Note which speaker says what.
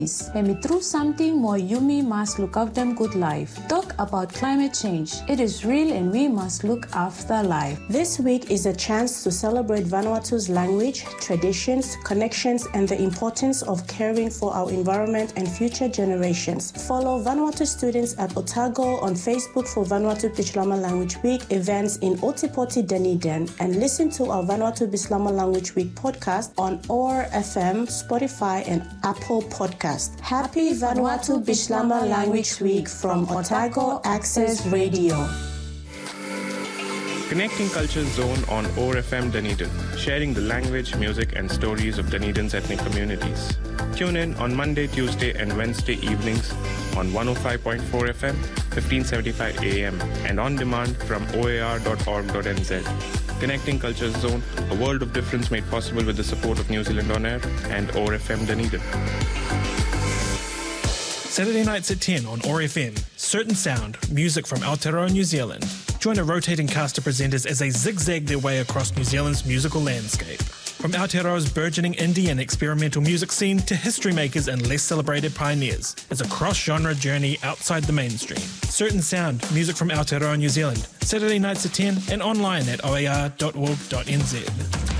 Speaker 1: And through something more yumi must look after them good life. Talk about climate change. It is real and we must look after life.
Speaker 2: This week is a chance to celebrate Vanuatu's language, traditions, connections, and the importance of caring for our environment and future generations. Follow Vanuatu students at Otago on Facebook for Vanuatu Bislama Language Week events in Otipoti, Dunedin, and listen to our Vanuatu Bislama Language Week podcast on OAR FM, Spotify, and Apple Podcasts. Happy Vanuatu Bislama Language Week from Otago Access Radio.
Speaker 3: Connecting Culture Zone on OAR FM Dunedin, sharing the language, music and stories of Dunedin's ethnic communities. Tune in on Monday, Tuesday and Wednesday evenings on 105.4 FM, 1575 AM and on demand from oar.org.nz. Connecting Culture Zone, a world of difference made possible with the support of New Zealand On Air and OAR FM Dunedin.
Speaker 4: Saturday nights at 10 on OAR FM, Certain Sound, music from Aotearoa, New Zealand. Join a rotating cast of presenters as they zigzag their way across New Zealand's musical landscape. From Aotearoa's burgeoning indie and experimental music scene to history makers and less celebrated pioneers, it's a cross-genre journey outside the mainstream. Certain Sound, music from Aotearoa, New Zealand. Saturday nights at 10 and online at oar.org.nz.